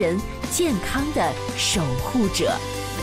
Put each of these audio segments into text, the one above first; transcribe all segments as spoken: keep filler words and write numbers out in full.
人健康的守护者。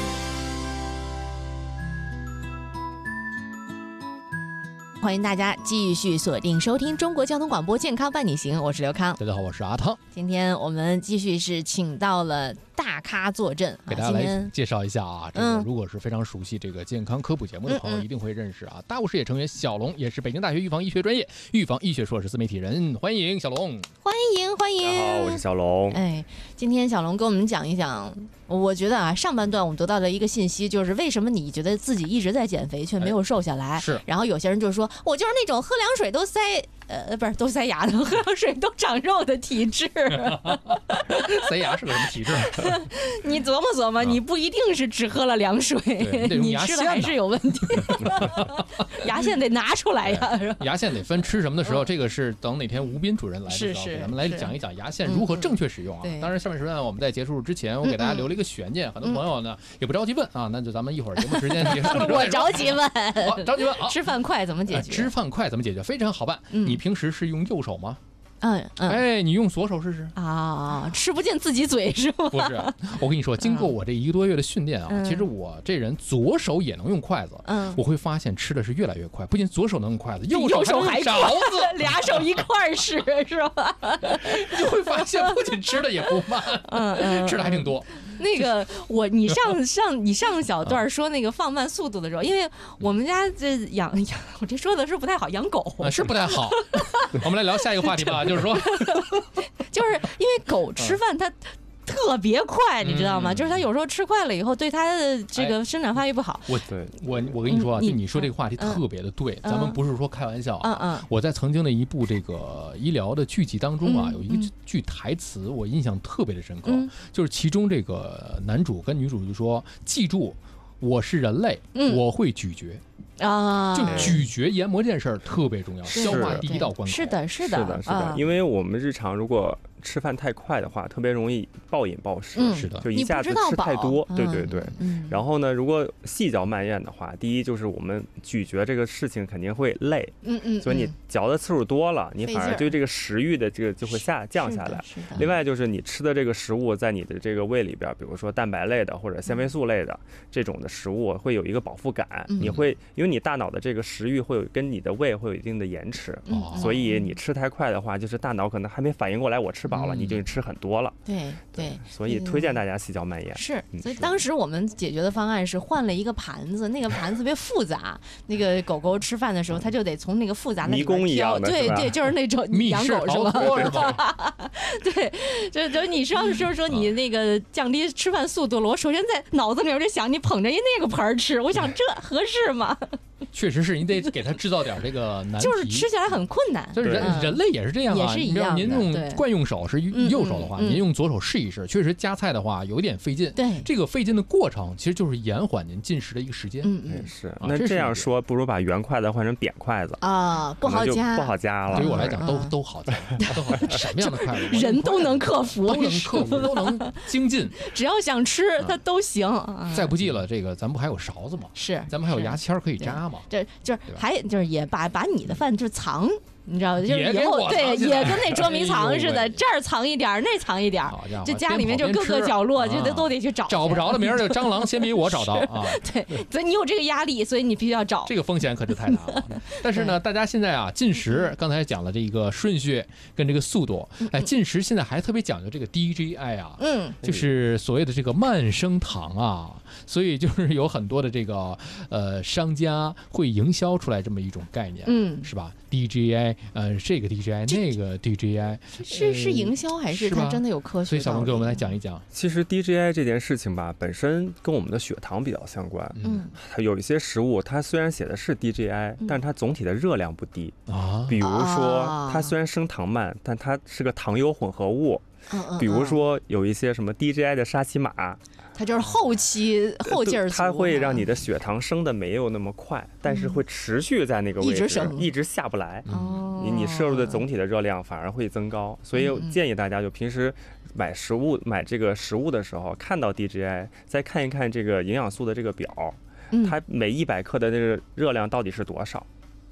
欢迎大家继续锁定收听中国交通广播健康伴你行，我是刘康。 大家好，我是阿汤。 今天我们继续是请到了大咖坐镇， 给大家来介绍一下啊，这个嗯如果是非常熟悉这个健康科普节目的朋友， 嗯嗯一定会认识啊。大雾视野成员小龙也是北京大学预防医学专业预防医学硕士自媒体人，欢迎小龙。 欢迎欢迎。 大家好，我是小龙。 哎，今天小龙跟我们讲一讲，我觉得啊，上半段我们得到的一个信息就是，为什么你觉得自己一直在减肥却没有瘦下来？ 哎、是。 然后有些人就说，我就是那种喝凉水都塞，呃，不是都塞牙的，喝凉水都长肉的体质。 塞牙是个什么体质？ 你琢磨琢磨，你不一定是只喝了凉水，你吃的还是有问题。牙线得拿出来呀。 牙线得分吃什么的时候，这个是等哪天吴斌主任来的时候，给咱们来讲一讲牙线如何正确使用啊。 嗯、 当然，上面时段我们在结束之前，我给大家留了一个悬念，嗯、很多朋友呢也不着急问啊，那就咱们一会儿节目时间结束。 我着急问， 好，着急问啊， 吃饭快怎么解决？ 吃饭快怎么解决？非常好办。 嗯、 你平时是用右手吗？ 嗯嗯， 哎，你用左手试试啊，吃不见自己嘴是吗？ 不是，我跟你说，经过我这一个多月的训练啊， 嗯、 其实我这人左手也能用筷子，嗯，我会发现吃的是越来越快，不仅左手能用筷子，右手还勺子， 俩手一块使是吧？ 你就会发现，不仅吃的也不慢， 嗯嗯， 吃的还挺多。 那个我，你上上你上小段说那个放慢速度的时候，因为我们家这养养，我这说的是不太好，养狗、 啊、是不太好。我们来聊下一个话题吧，就是说， 就是因为狗吃饭它特别快，你知道吗？嗯、就是它有时候吃快了以后，对它的这个生长发育不好。 我对我我跟你说啊，就你说这个话题特别的对， 嗯、 咱们不是说开玩笑啊。 嗯嗯。 我在曾经的一部这个医疗的剧集当中啊， 嗯、 有一个句台词我印象特别的深刻， 嗯、 就是其中这个男主跟女主就说：“记住，我是人类， 嗯、 我会咀嚼。” 啊， 就咀嚼研磨这件事儿特别重要，消化第一道关口。 是的，是的， 是的，是的。啊、因为我们日常如果吃饭太快的话，特别容易暴饮暴食。 嗯， 是的， 就一下子吃太多。对对对。 嗯。 然后呢，如果细嚼慢咽的话，第一就是我们咀嚼这个事情肯定会累。 嗯嗯。 所以你嚼的次数多了，你反而对这个食欲的这个就会下降下来。 是的。 另外就是你吃的这个食物在你的这个胃里边，比如说蛋白类的或者纤维素类的这种的食物，会有一个饱腹感。 嗯。 你会因为你大脑的这个食欲会有跟你的胃会有一定的延迟， 嗯、 所以你吃太快的话，就是大脑可能还没反应过来我吃饱了，嗯、你就吃很多了。 对 对, 对， 所以推荐大家细嚼慢咽。 是，所以当时我们解决的方案是换了一个盘子，那个盘子特别复杂，那个狗狗吃饭的时候，它就得从那个复杂的里边挑。对对，就是那种养狗是吧？对，就就你上次说你那个降低吃饭速度了，我首先在脑子里面就想，你捧着一那个盘吃，我想这合适吗？ 确实是你得给他制造点这个难题， 就是吃起来很困难。 就是人、嗯、人类也是这样啊， 也是一样的。 您用惯用手是右手的话， 嗯、 您用左手试一试。确实夹菜的话有点费劲。 对， 这个费劲的过程其实就是延缓您进食的一个时间。 嗯嗯，是。啊、那这样说，不如把圆筷子换成扁筷子啊，不好夹， 不好夹了。 对于我来讲，都、嗯、都好夹，都好夹。什么样的筷子， 人都能克服， 都能克服，都能精进。 只要想吃，它都行。嗯、 再不济了，这个咱不还有勺子吗？ 是， 咱们还有牙签可以扎吗？ 这就是还就是也把把你的饭就藏。你知道，就是以后对， 也跟那捉迷藏似的，这儿藏一点，那藏一点，这家里面就各个角落就得都得去找， 找不着的，明儿就蟑螂先比我找到啊！ 对，所以你有这个压力，所以你必须要找。 这个风险可是太大了。但是呢，大家现在啊，进食刚才讲了这个顺序跟这个速度，哎，进食现在还特别讲究这个 D J I 啊， 嗯， 就是所谓的这个慢升糖啊，所以就是有很多的这个呃商家会营销出来这么一种概念， 嗯， 是吧 ？D J I， 呃，这个 D J I， 那个 D J I， 是是营销还是它真的有科学？ 所以小龙给我们来讲一讲。 其实 D J I 这件事情吧，本身跟我们的血糖比较相关。 嗯， 它有一些食物，它虽然写的是 D J I，、嗯、但是它总体的热量不低啊。 比如说，它虽然升糖慢，但它是个糖油混合物。 嗯嗯。 比如说，有一些什么 D J I 的沙琪玛。 它就是后期后劲儿， 它会让你的血糖升的没有那么快，嗯、但是会持续在那个位置， 一直升， 一直下不来。 哦， 你你摄入的总体的热量反而会增高，所以建议大家就平时买食物买这个食物的时候，看到 D J I， 再看一看这个营养素的这个表， 嗯、 它每一百克的那个热量到底是多少。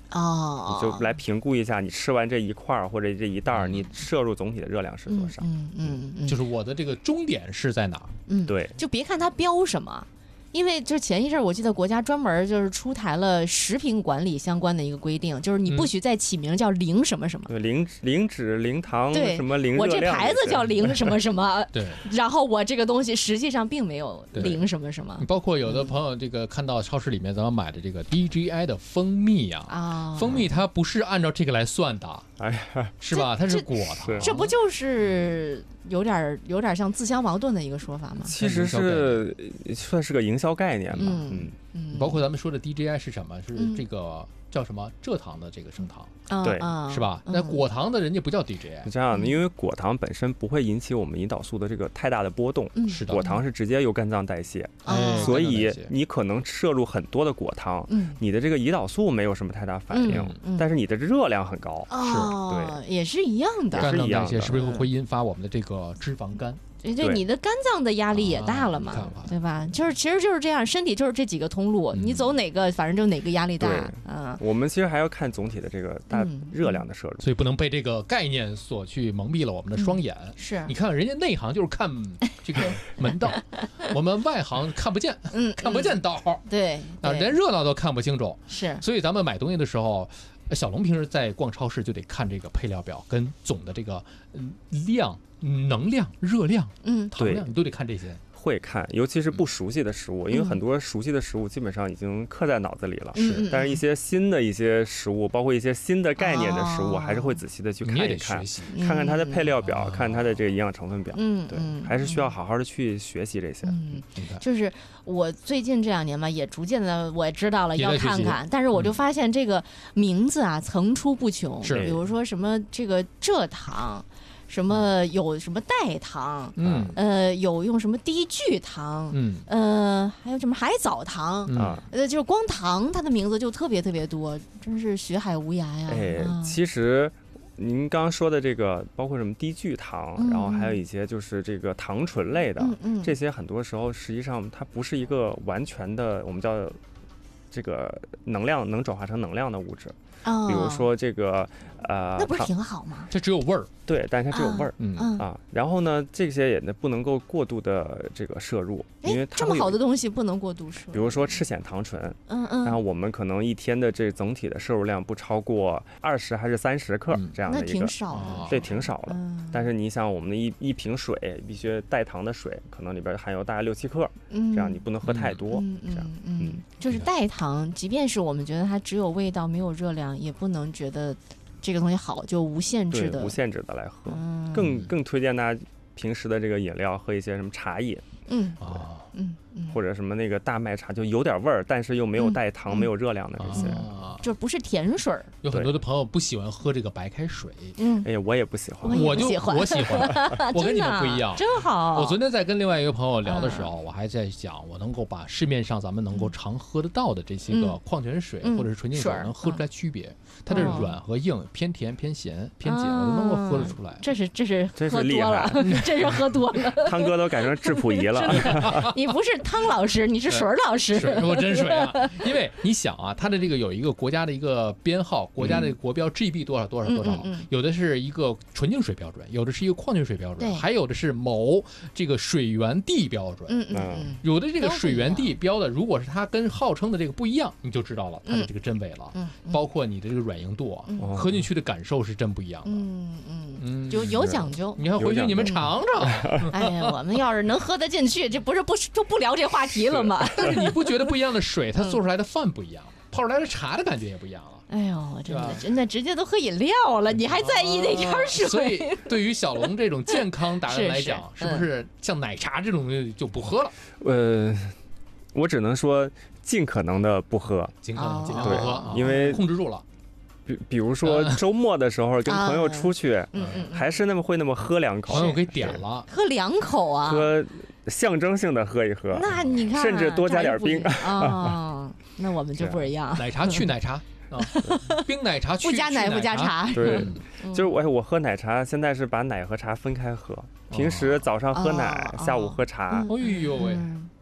哦， 你就来评估一下，你吃完这一块儿或者这一袋儿，你摄入总体的热量是多少？ 嗯嗯嗯， 就是我的这个终点是在哪？ 嗯， 对， 就别看它标什么。因为就前一阵我记得国家专门就是出台了食品管理相关的一个规定，就是你不许再起名叫零什么什么， 对，零零脂、零糖，什么零热量，我这牌子叫零什么什么， 对， 然后我这个东西实际上并没有零什么什么。 包括有的朋友这个看到超市里面咱们买的这个 D J I 的蜂蜜啊，啊蜂蜜它不是按照这个来算的，哎呀，是吧？它是果糖， 这不就是有点有点像自相矛盾的一个说法吗？ 其实是算是个营销概念吧，嗯嗯，包括咱们说的 D J I 是什么？是这个叫什么蔗糖的这个升糖， 对， 是吧？那果糖的人家不叫 D J I， 是这样的，因为果糖本身不会引起我们胰岛素的这个太大的波动， 是的， 果糖是直接由肝脏代谢， 哎， 所以你可能摄入很多的果糖，你的这个胰岛素没有什么太大反应，但是你的热量很高， 是，对，也是一样的， 是一样的， 是不是会引发我们的这个脂肪肝？ 对，你的肝脏的压力也大了嘛，啊、对吧？就是其实就是这样，身体就是这几个通路，嗯、你走哪个，反正就哪个压力大啊。 我们其实还要看总体的这个大热量的摄入， 嗯、所以不能被这个概念所去蒙蔽了我们的双眼。 嗯、是， 你看人家内行就是看这个门道，我们外行看不见，嗯，看不见道。 对， 啊，连热闹都看不清楚。 是， 所以咱们买东西的时候。小龙平时在逛超市就得看这个配料表跟总的这个量、能量、热量、嗯、糖量，你都得看这些。 会看，尤其是不熟悉的食物，嗯、因为很多熟悉的食物基本上已经刻在脑子里了。 是， 但是一些新的一些食物，包括一些新的概念的食物，哦、还是会仔细的去看一看，看看它的配料表，嗯、看它的这个营养成分表。嗯，对，还是需要好好的去学习这些。 嗯，就是我最近这两年嘛，也逐渐的我也知道了要看看，但是我就发现这个名字啊层出不穷， 是， 比如说什么这个蔗糖。什么有什么代糖，嗯，呃，有用什么低聚糖，嗯，呃，还有什么海藻糖，啊、嗯，呃，就是光糖，它的名字就特别特别多，真是学海无涯呀。 哎，啊、其实您刚刚说的这个，包括什么低聚糖，嗯、然后还有一些就是这个糖醇类的，嗯嗯、这些很多时候实际上它不是一个完全的，我们叫这个能量能转化成能量的物质。比如说这个呃， 那不是挺好吗？ 这只有味儿， 对，但是它只有味儿，嗯啊。然后呢，这些也不能够过度的这个摄入，因为它这么好的东西不能过度摄入。 比如说赤藓糖醇，嗯嗯，然后我们可能一天的这总体的摄入量不超过二十还是三十克这样的一个， 那挺少的， 对，挺少的。但是你想，我们的一一瓶水，必须带糖的水，可能里边含有大概六七克，这样你不能喝太多，这样， 嗯，就是代糖，即便是我们觉得它只有味道没有热量，也不能觉得这个东西好就无限制的无限制的来喝，嗯、更更推荐大家平时的这个饮料喝一些什么茶饮， 嗯啊，嗯嗯，或者什么那个大麦茶，就有点味儿，但是又没有带糖、嗯、没有热量的这些， 啊、就不是甜水。 有很多的朋友不喜欢喝这个白开水， 嗯， 哎呀，我也不喜欢， 我就我喜欢，我跟你们不一样， 真好。 我昨天在跟另外一个朋友聊的时候，嗯、我还在想，我能够把市面上咱们能够常喝得到的这些个矿泉水、嗯、或者是纯净水能喝出来区别。嗯它的软和硬，偏甜、偏咸、偏碱，我都能够喝得出来。 这是这是喝多了，这是喝多了。 汤哥都改成质谱仪了。 你不是汤老师，你是水老师。 水我真水啊！因为你想啊，它的这个有一个国家的一个编号，国家的国标 G B 多少多少多少，有的是一个纯净水标准，有的是一个矿泉水标准，还有的是某这个水源地标准。 嗯嗯有的这个水源地标的，如果是它跟号称的这个不一样，你就知道了它的这个真伪了。包括你的这个软硬度啊，喝进去的感受是真不一样的。 嗯嗯嗯，就有讲究。 你看回去你们尝尝。 哎呀，我们要是能喝得进去，这不是不就不聊这话题了吗？ 但是你不觉得不一样的水，它做出来的饭不一样，泡出来的茶的感觉也不一样了。 哎呦，真的真的直接都喝饮料了，你还在意那点水？ 所以对于小龙这种健康达人来讲，是不是像奶茶这种东西就不喝了？ 呃，我只能说尽可能的不喝， 尽可能尽量不喝， 因为控制住了。 比比如说周末的时候跟朋友出去，还是那么会那么喝两口， 朋友给点了， 喝两口啊， 喝象征性的喝一喝。 那你看， 甚至多加点冰啊，那我们就不一样。 奶茶去奶茶啊，冰奶茶去不加奶不加茶。 对，就是我我喝奶茶，现在是把奶和茶分开喝，平时早上喝奶，下午喝茶。 哎呦喂！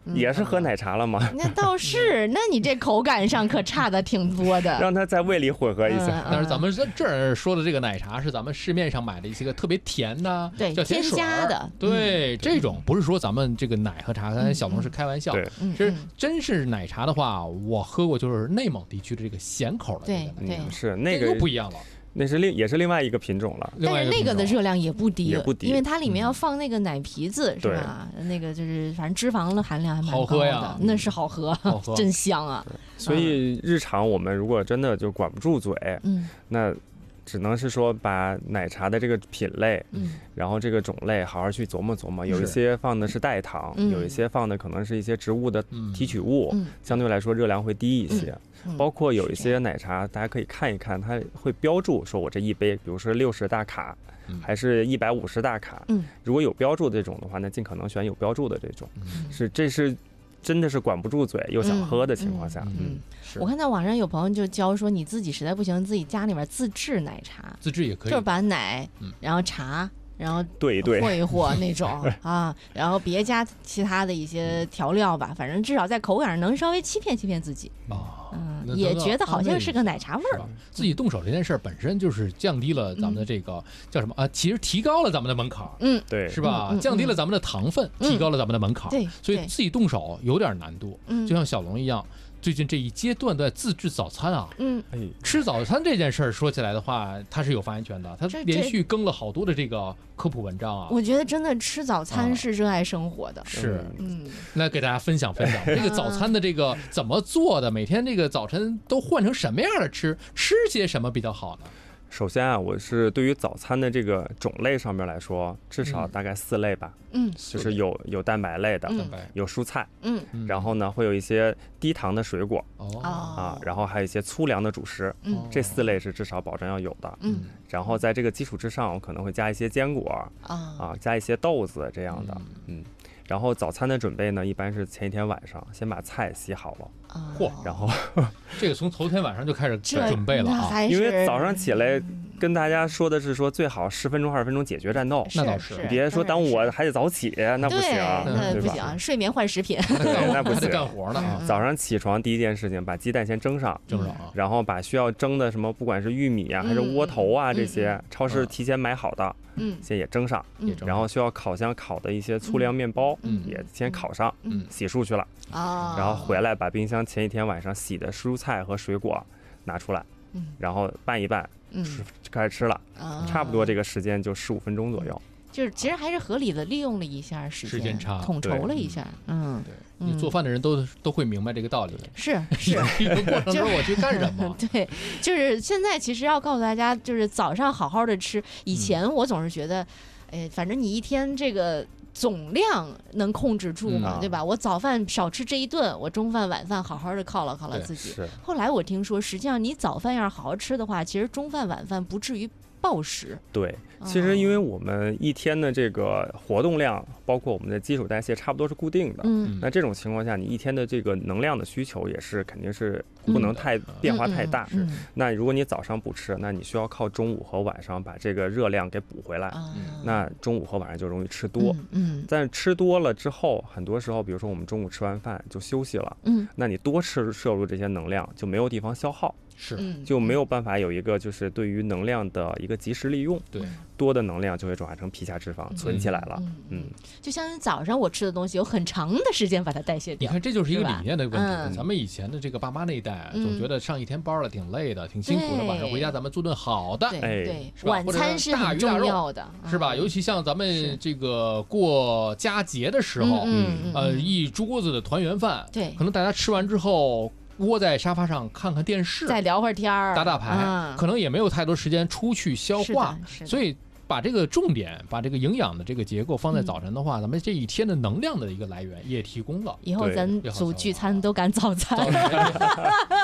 也是喝奶茶了吗？ 那倒是，那你这口感上可差的挺多的。 让它在胃里混合一下。 但是咱们这儿说的这个奶茶是咱们市面上买的一些个特别甜的， 对， 叫甜水添加的。 对，这种不是说咱们这个奶和茶，刚才小龙是开玩笑。 对， 其实真是奶茶的话，我喝过就是内蒙地区的这个咸口的。 对对， 是那个又不一样了。 那是另也是另外一个品种了， 但是那个的热量也不低， 也不低， 因为它里面要放那个奶皮子，是吧？那个就是反正脂肪的含量还蛮高的，好喝呀，那是好喝，好喝真香啊！ 所以日常我们如果真的就管不住嘴，嗯，那只能是说把奶茶的这个品类，嗯，然后这个种类好好去琢磨琢磨，有一些放的是代糖，有一些放的可能是一些植物的提取物，相对来说热量会低一些。包括有一些奶茶，大家可以看一看，它会标注说我这一杯，比如说六十大卡，还是一百五十大卡。嗯，如果有标注这种的话，那尽可能选有标注的这种。嗯、是，这是真的是管不住嘴又想喝的情况下。嗯， 嗯是我看到网上有朋友就教说，你自己实在不行，自己家里面自制奶茶， 自制也可以， 就是把奶，然后茶。然后对对和一和那种啊，然后别加其他的一些调料吧，反正至少在口感上能稍微欺骗欺骗自己啊，嗯，也觉得好像是个奶茶味儿。 自己动手这件事儿本身就是降低了咱们的这个叫什么啊？其实提高了咱们的门槛， 嗯， 对， 是吧？降低了咱们的糖分，提高了咱们的门槛， 对， 所以自己动手有点难度，嗯，就像小龙一样。最近这一阶段在自制早餐啊，嗯，吃早餐这件事儿说起来的话，他是有发言权的，他连续更了好多的这个科普文章啊。 我觉得真的吃早餐是热爱生活的，啊、 是，嗯，来给大家分享分享这个早餐的这个怎么做的，每天这个早晨都换成什么样的吃，吃些什么比较好呢？ 首先啊，我是对于早餐的这个种类上面来说，至少大概四类吧。嗯，就是有有蛋白类的，嗯、有蔬菜，嗯，然后呢会有一些低糖的水果，哦啊，然后还有一些粗粮的主食，嗯，这四类是至少保证要有的。嗯，然后在这个基础之上，我可能会加一些坚果，啊，啊加一些豆子这样的，嗯。嗯然后早餐的准备呢，一般是前一天晚上先把菜洗好了，嚯、啊，然后这个从头天晚上就开始准备了啊， 因为早上起来跟大家说的是说最好十分钟二十分钟解决战斗， 那倒是， 别说耽误我还得早起，那不行， 那不行，睡眠换食品， 对，那不行， 还得干活呢。 早上起床第一件事情，把鸡蛋先蒸上， 蒸上， 然后把需要蒸的什么，不管是玉米啊还是窝头啊这些，超市提前买好的。嗯，先也蒸上，嗯、然后需要烤箱烤的一些粗粮面包，嗯、也先烤上，嗯、洗漱去了，啊、然后回来把冰箱前一天晚上洗的蔬菜和水果拿出来，嗯、然后拌一拌，嗯、就开始吃了，啊、差不多这个时间就十五分钟左右。 就是其实还是合理的利用了一下时间， 时间差， 统筹了一下，嗯， 对。你做饭的人都都会明白这个道理， 是是， 一个过程中我去干什么？ 对，就是现在其实要告诉大家，就是早上好好的吃。以前我总是觉得，哎，反正你一天这个总量能控制住嘛，对吧？我早饭少吃这一顿，我中饭晚饭好好的犒劳犒劳自己。后来我听说，实际上你早饭要是好好吃的话，其实中饭晚饭不至于暴食。 对，其实因为我们一天的这个活动量，包括我们的基础代谢，差不多是固定的。嗯，那这种情况下，你一天的这个能量的需求也是肯定是不能太变化太大。嗯，那如果你早上不吃，那你需要靠中午和晚上把这个热量给补回来。那中午和晚上就容易吃多。嗯，但是吃多了之后，很多时候，比如说我们中午吃完饭就休息了。嗯，那你多吃摄入这些能量，就没有地方消耗。 是， 就没有办法有一个就是对于能量的一个及时利用。 对， 多的能量就会转化成皮下脂肪，嗯、存起来了。嗯，嗯就像早上我吃的东西，有很长的时间把它代谢掉。 你看，这就是一个理念的问题。嗯、咱们以前的这个爸妈那一代，嗯、总觉得上一天班了挺累的，挺辛苦的，晚上回家咱们做顿好的。 对对， 哎、 晚餐是很重要的， 是吧？尤其像咱们这个过佳节的时候，嗯、呃，一桌子的团圆饭， 对， 可能大家吃完之后。窝在沙发上看看电视， 再聊会儿天儿， 打打牌，嗯、可能也没有太多时间出去消化，所以把这个重点，把这个营养的这个结构放在早晨的话，嗯、咱们这一天的能量的一个来源也提供了。 以后咱组聚餐都赶早餐，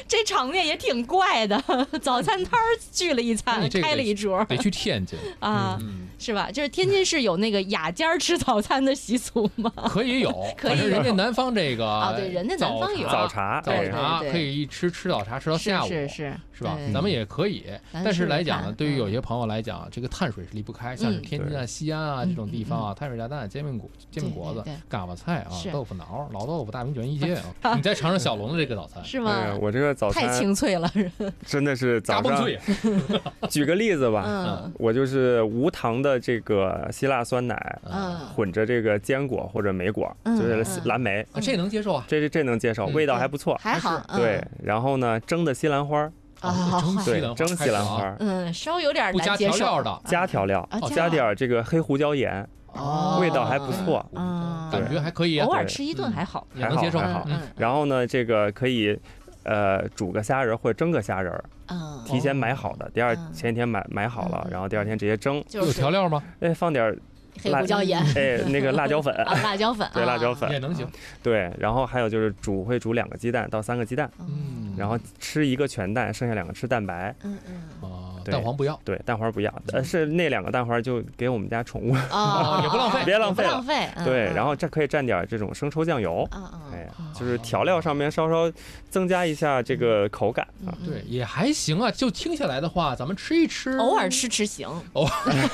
这场面也挺怪的，早餐摊聚了一餐，开了一桌， 得去天津啊，是吧？就是天津市有那个雅间吃早餐的习俗吗？ 可以有， 可以。 人家南方这个啊，对，人家南方有早茶， 早茶可以一吃吃早茶吃到下午， 是是是吧？咱们也可以，但是来讲呢，对于有些朋友来讲，这个碳水是离不开，像是天津啊、西安啊这种地方啊，碳水鸭蛋、煎饼果、煎饼果子、嘎巴菜啊、豆腐脑、老豆腐、大饼卷一切啊。你再尝尝小龙的这个早餐， 是吗？ 我这个早餐太清脆了， 真的是早上。举个例子吧，我就是无糖的这个希腊酸奶，混着这个坚果或者莓果，就是蓝莓， 这能接受啊？ 这这能接受，味道还不错， 还好。 对，然后呢，蒸的西兰花。 啊， 对，蒸西兰花， 嗯，稍微有点难接受的， 加调料，加点这个黑胡椒盐，味道还不错， 感觉还可以， 偶尔吃一顿还好， 还好还好。然后呢，这个可以呃煮个虾仁或者蒸个虾仁，提前买好的，第二前一天买买好了，然后第二天直接蒸。 有调料吗？ 哎，放点。 黑胡椒盐， 哎，那个辣椒粉， 啊、辣椒粉， 对，辣椒粉也能行。 对，然后还有就是煮会煮两个鸡蛋到三个鸡蛋，嗯，然后吃一个全蛋，剩下两个吃蛋白， 嗯嗯， 哦，蛋黄不要， 对，蛋黄不要，呃，是那两个蛋黄就给我们家宠物， 哦，也不浪费， 别浪费， 浪费， 对，然后这可以蘸点这种生抽酱油，哎，就是调料上面稍稍增加一下这个口感啊， 对，也还行啊，就听下来的话，咱们吃一吃， 偶尔吃吃行， 哦。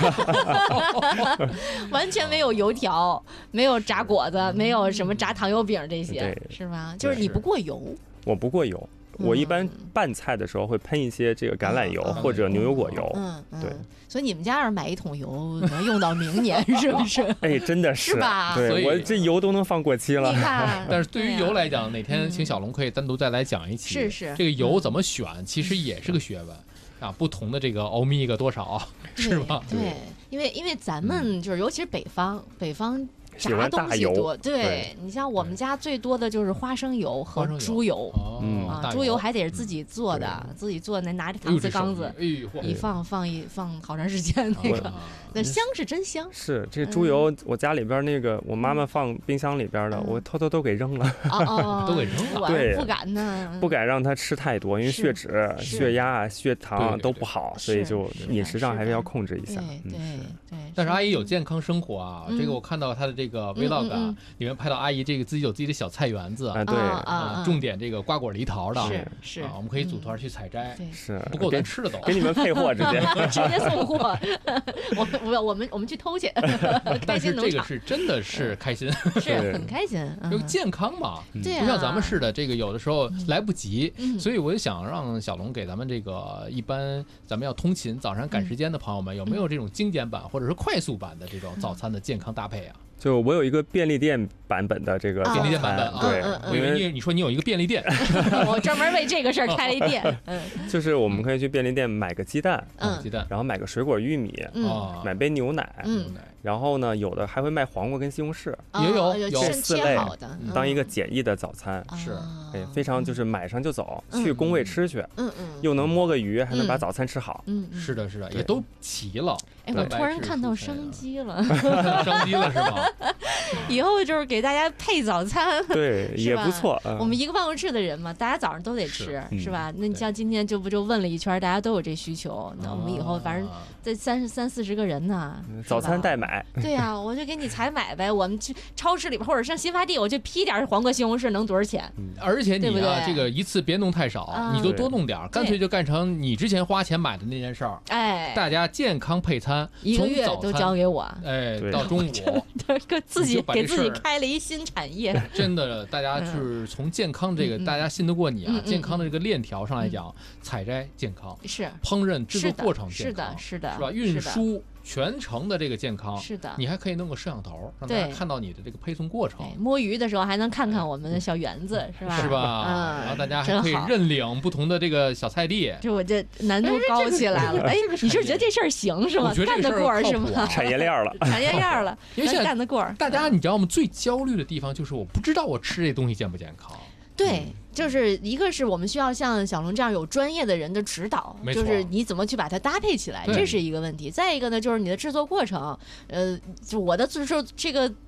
完全没有油条，没有炸果子，没有什么炸糖油饼这些，是吧？就是你不过油， 我不过油。我一般拌菜的时候会喷一些这个橄榄油或者牛油果油， 嗯， 对。 所以你们家要是买一桶油，能用到明年，是不是？ 哎，真的是， 是吧？ 对，我这油都能放过期了。 你看， 但是对于油来讲，哪天请小龙可以单独再来讲一期， 是是， 这个油怎么选，其实也是个学问。啊，不同的这个欧米伽多少，是吧？ 对，因为因为咱们就是，尤其是北方，北方炸东西多。对，你像我们家最多的就是花生油和猪油，啊，猪油还得是自己做的，自己做那拿着搪瓷缸子一放放一放好长时间，那个那香是真香。 是这猪油，我家里边那个我妈妈放冰箱里边的，我偷偷都给扔了。 哦， 都给扔了。 对， 不敢呢， 不敢让它吃太多，因为血脂、血压、血糖都不好，所以就饮食上还是要控制一下。 对对对。 但是阿姨有健康生活啊，这个我看到她的这个 vlog 里面拍到阿姨这个自己有自己的小菜园子啊，对啊，种点这个瓜果梨桃的， 是是啊，我们可以组团去采摘， 是不够咱吃的都给你们配货直接直接送货，我我我们我们去偷去， 但是这个是真的是开心， 是很开心， 就健康嘛， 对， 不像咱们似的，这个有的时候来不及，所以我就想让小龙给咱们这个一般咱们要通勤早上赶时间的朋友们，有没有这种精简版或者是快速版的这种早餐的健康搭配啊？ 就我有一个便利店版本的这个便利店版本啊， 对， 我以为你你说你有一个便利店， 我专门为这个事儿开了一店。嗯， 就是我们可以去便利店买个鸡蛋， 嗯，鸡蛋， 然后买个水果玉米， 嗯， 买杯牛奶， 嗯， 然后呢，有的还会卖黄瓜跟西红柿， 也有有这四类当一个简易的早餐， 是， 哎，非常就是买上就走，去工位吃去， 嗯嗯， 又能摸个鱼，还能把早餐吃好， 嗯， 是的，是的，也都齐了。 哎，我突然看到商机了， 商机了是吧？ 以后就是给大家配早餐， 对，也不错。 我们一个办公室的人嘛，大家早上都得吃，是吧？那你像今天就不就问了一圈，大家都有这需求，那我们以后反正这三十三四十个人呢， 早餐代买。 对呀，我就给你采买呗。我们去超市里边或者上新发地，我就批点黄瓜西红柿，能多少钱？ 而且你啊，这个一次别弄太少，你就多弄点，干脆就干成你之前花钱买的那件事儿。 哎， 大家健康配餐。 一个月都交给我， 哎，到中午自己给自己开了一新产业。 真的，大家就是从健康这个大家信得过你啊，健康的这个链条上来讲，采摘健康， 是烹饪制作过程健康，是的，是的， 是吧？运输全程的这个健康， 是的， 你还可以弄个摄像头，让大家看到你的这个配送过程。 摸鱼的时候还能看看我们的小园子，是吧？ 是吧？然后大家还可以认领不同的这个小菜地。 就我这难度高起来了。哎，你是觉得这事儿行是吗？干得过是吗？ 产业链了， 产业链了， 因为现在干得过。 大家你知道我们最焦虑的地方就是我不知道我吃这东西健不健康。 对，就是一个是我们需要像小龙这样有专业的人的指导，就是你怎么去把它搭配起来，这是一个问题。再一个呢，就是你的制作过程，呃，就我的制作这个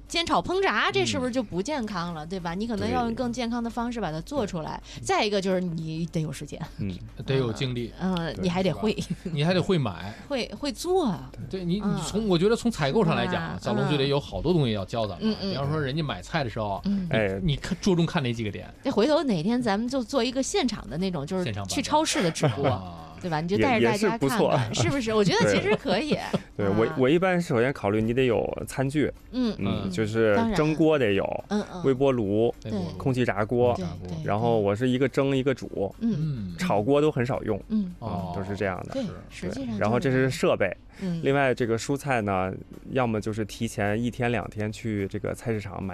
煎炒烹炸，这是不是就不健康了，对吧？你可能要用更健康的方式把它做出来。再一个就是你得有时间， 嗯，得有精力， 嗯，你还得会， 你还得会买， 会会做啊。 对你，你从我觉得从采购上来讲，小龙就得有好多东西要教咱们。比方说，人家买菜的时候，哎，你看着重看哪几个点？ 这回头哪天咱们就做一个现场的那种，就是去超市的直播。对吧？你就带着大家看看，是不是？我觉得其实可以。 对我，我一般首先考虑你得有餐具，嗯嗯，就是蒸锅得有，嗯嗯，微波炉，空气炸锅，然后我是一个蒸一个煮，嗯，炒锅都很少用，嗯，都是这样的。 对，实际上。 然后这是设备，另外这个蔬菜呢，要么就是提前一天两天去这个菜市场买